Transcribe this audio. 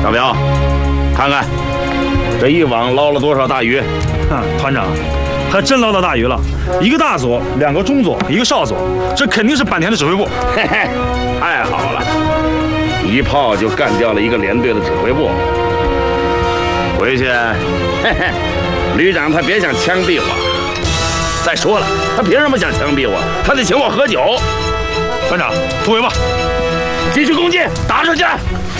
小彪，看看这一网捞了多少大鱼？ 团长，还真捞到大鱼了，一个大佐，2个中佐，一个少佐，这肯定是坂田的指挥部。 嘿嘿，太好了，一炮就干掉了一个连队的指挥部。回去，嘿嘿，旅长他别想枪毙我。再说了，他凭什么想枪毙我？他得请我喝酒。 团长，突围吧， 继续攻击，打出去！